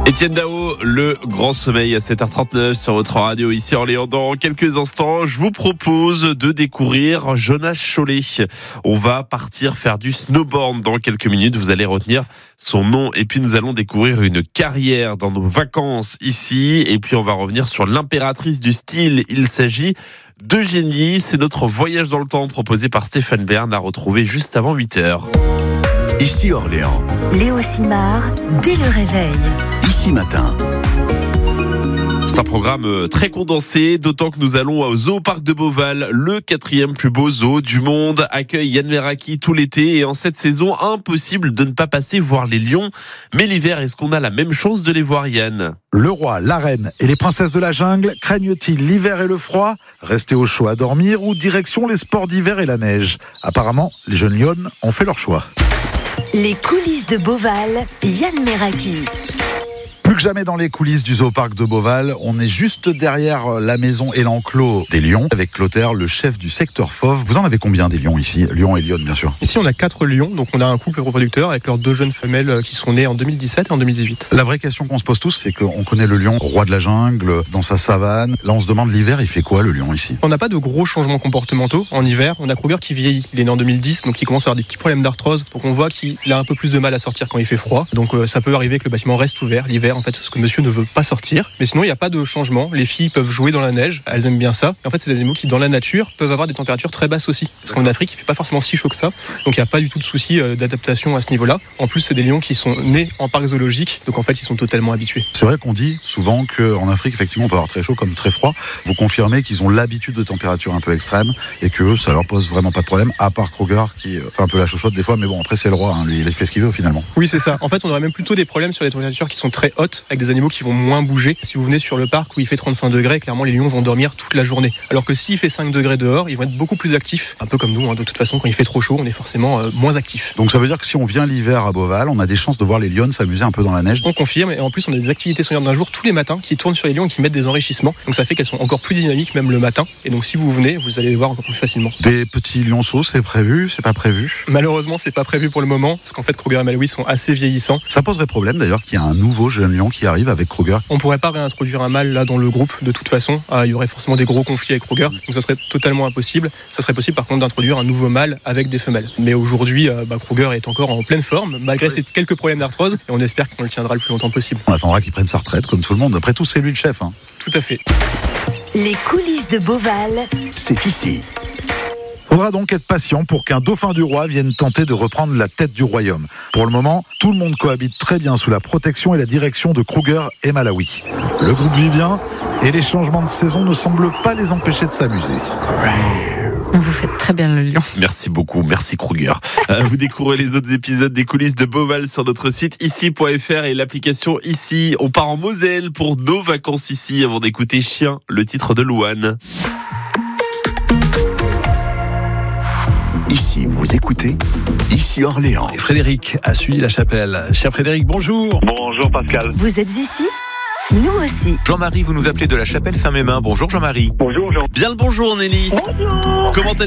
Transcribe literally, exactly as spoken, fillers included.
Étienne Dao, le grand sommeil à sept heures trente-neuf sur votre radio ici en Orléans. Dans quelques instants, je vous propose de découvrir Jonas Chollet. On va partir faire du snowboard dans quelques minutes. Vous allez retenir son nom et puis nous allons découvrir une carrière dans nos vacances ici. Et puis on va revenir sur l'impératrice du style. Il s'agit d'Eugénie. C'est notre voyage dans le temps proposé par Stéphane Bern à retrouver juste avant huit heures. Ici Orléans. Léo Simard, dès le réveil. Ici matin. C'est un programme très condensé, d'autant que nous allons au Zoo-Parc de Beauval. Le quatrième plus beau zoo du monde accueille Yann Meraki tout l'été. Et en cette saison, impossible de ne pas passer voir les lions. Mais l'hiver, est-ce qu'on a la même chance de les voir, Yann ? Le roi, la reine et les princesses de la jungle craignent-ils l'hiver et le froid ? Rester au chaud à dormir ou direction les sports d'hiver et la neige ? Apparemment, les jeunes lionnes ont fait leur choix. Les coulisses de Beauval, Yann Meraki. Plus que jamais dans les coulisses du Zoo-Parc de Beauval, on est juste derrière la maison et l'enclos des lions, avec Clotaire, le chef du secteur fauve. Vous en avez combien des lions ici ? Lions et lionnes, bien sûr. Ici, on a quatre lions, donc on a un couple reproducteur avec leurs deux jeunes femelles qui sont nées en deux mille dix-sept et en deux mille dix-huit. La vraie question qu'on se pose tous, c'est qu'on connaît le lion, roi de la jungle, dans sa savane. Là, on se demande l'hiver, il fait quoi le lion ici ? On n'a pas de gros changements comportementaux en hiver. On a Kruger qui vieillit. Il est né en deux mille dix, donc il commence à avoir des petits problèmes d'arthrose. Donc on voit qu'il a un peu plus de mal à sortir quand il fait froid. Donc euh, ça peut arriver que le bâtiment reste ouvert l'hiver, en fait, parce que monsieur ne veut pas sortir. Mais sinon, il n'y a pas de changement. Les filles peuvent jouer dans la neige. Elles aiment bien ça. Et en fait, c'est des animaux qui, dans la nature, peuvent avoir des températures très basses aussi. Parce qu'en Afrique, il fait pas forcément si chaud que ça. Donc, il n'y a pas du tout de souci d'adaptation à ce niveau-là. En plus, c'est des lions qui sont nés en parc zoologique. Donc, en fait, ils sont totalement habitués. C'est vrai qu'on dit souvent qu'en Afrique, effectivement, on peut avoir très chaud comme très froid. Vous confirmez qu'ils ont l'habitude de températures un peu extrêmes et que eux, ça leur pose vraiment pas de problème, à part Kruger qui fait un peu la chochotte des fois. Mais bon, après, c'est le roi. Hein. Lui, il fait ce qu'il veut finalement. Oui, c'est ça. En fait, on aurait même plutôt des problèmes sur les températures qui sont très hautes avec des animaux qui vont moins bouger. Si vous venez sur le parc où il fait trente-cinq degrés, clairement les lions vont dormir toute la journée. Alors que s'il fait cinq degrés dehors, ils vont être beaucoup plus actifs. Un peu comme nous, hein. De toute façon, quand il fait trop chaud, on est forcément euh, moins actifs. Donc ça veut dire que si on vient l'hiver à Beauval, on a des chances de voir les lions s'amuser un peu dans la neige. On confirme, et en plus on a des activités soignantes d'un jour tous les matins qui tournent sur les lions et qui mettent des enrichissements. Donc ça fait qu'elles sont encore plus dynamiques même le matin. Et donc si vous venez, vous allez les voir encore plus facilement. Des petits lionceaux, c'est prévu, c'est pas prévu ? Malheureusement, c'est pas prévu pour le moment, parce qu'en fait Kruger et Malawi sont assez vieillissants. Ça poserait problème d'ailleurs qu'il y a un nouveau jeune lion qui arrive avec Kruger. On pourrait pas réintroduire un mâle là dans le groupe de toute façon. Ah, il y aurait forcément des gros conflits avec Kruger, donc ça serait totalement impossible. Ça serait possible par contre d'introduire un nouveau mâle avec des femelles. Mais aujourd'hui, euh, bah, Kruger est encore en pleine forme, malgré oui. ses quelques problèmes d'arthrose, et on espère qu'on le tiendra le plus longtemps possible. On attendra qu'il prenne sa retraite comme tout le monde. Après tout, c'est lui le chef. Hein. Tout à fait. Les coulisses de Beauval, c'est ici. Faudra donc être patient pour qu'un dauphin du roi vienne tenter de reprendre la tête du royaume. Pour le moment, tout le monde cohabite très bien sous la protection et la direction de Kruger et Malawi. Le groupe vit bien et les changements de saison ne semblent pas les empêcher de s'amuser. Vous faites très bien le lion. Merci beaucoup, merci Kruger. Euh, vous découvrez les autres épisodes des coulisses de Beauval sur notre site ici point f r et l'application Ici. On part en Moselle pour nos vacances ici avant d'écouter Chien, le titre de Louane. Ici, vous écoutez Ici Orléans. Et Frédéric a suivi la chapelle. Cher Frédéric, bonjour. Bonjour Pascal. Vous êtes ici ? Nous aussi. Jean-Marie, vous nous appelez de la chapelle Saint-Mémin. Bonjour Jean-Marie. Bonjour Jean. Bien le bonjour Nelly. Bonjour. Comment allez-vous ?